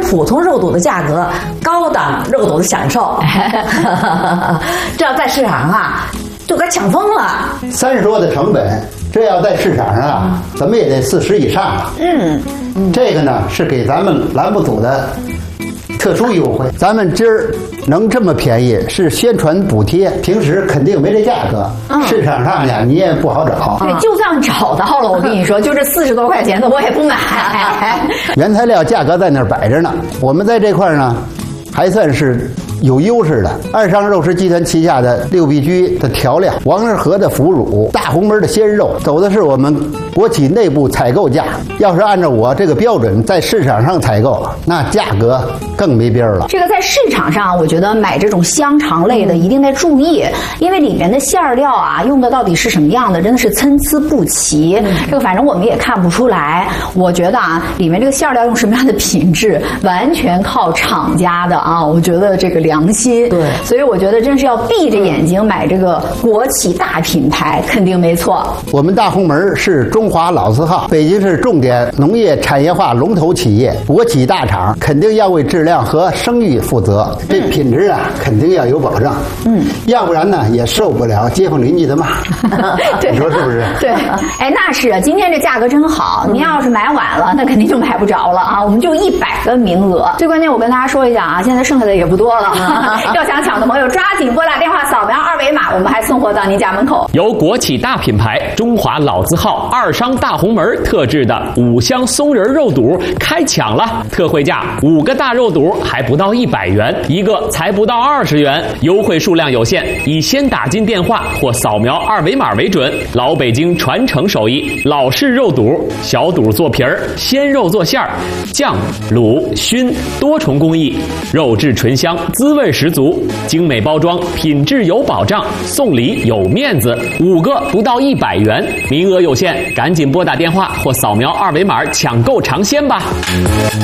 普通肉肚的价格，高档肉肚的享受。这要在市场上啊，就该抢疯了。 30多的成本，这要在市场上啊，怎么也得40以上了。这个呢是给咱们栏目组的特殊优惠，咱们今儿能这么便宜是宣传补贴，平时肯定没这价格。市场上呀，你也不好找。 对，就算找到了，我跟你说，就这40多块钱的我也不买。 原材料价格在那儿摆着呢，我们在这块儿呢，还算是有优势的。二商肉食集团旗下的六必居的调料、王致和的腐乳、大红门的鲜肉，走的是我们国企内部采购价。要是按照我这个标准在市场上采购，那价格更没边儿了。 这个在市场上，我觉得买这种香肠类的一定得注意，因为里面的馅料啊，用的到底是什么样的，真的是参差不齐。这个反正我们也看不出来。我觉得啊，里面这个馅料用什么样的品质，完全靠厂家的啊。我觉得这个良心。 对， 所以我觉得真是要闭着眼睛买这个国企大品牌，肯定没错。 我们大红门是中华老字号，北京市重点农业产业化龙头企业，国企大厂，肯定要为质量和声誉负责。这品质啊，肯定要有保障。要不然呢，也受不了街坊邻居的骂。 对， 你说是不是？ 对，哎，那是啊，今天这价格真好。您要是买晚了，那肯定就买不着了啊。我们就100个名额。最关键，我跟大家说一下啊，现在剩下的也不多了。要想抢的朋友，抓紧拨打电话，扫描2维码，我们还送货到您家门口。 由国企大品牌中华老字号二商大红门特制的5香松仁肉肚开抢了，特惠价5个大肉肚还不到100元，一个才不到20元，优惠数量有限，以先打进电话或扫描2维码为准。老北京传承手艺，老式肉肚，小肚做皮儿，鲜肉做馅儿，酱、卤、熏多重工艺，肉质醇香，滋味十足，精美包装，品质有保障，送礼有面子，5个不到100元，名额有限，赶紧拨打电话或扫描2维码抢购尝鲜吧。